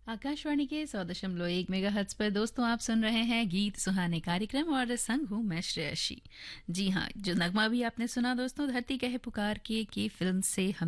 आकाशवाणी के 100.1 मेगाहर्ट्ज पर दोस्तों आप सुन रहे हैं गीत सुहाने कार्यक्रम और संग हूं मैं श्रेयसी। जी हाँ, जो नगमा भी आपने सुना दोस्तों, धरती कहे पुकार के फिल्म से हम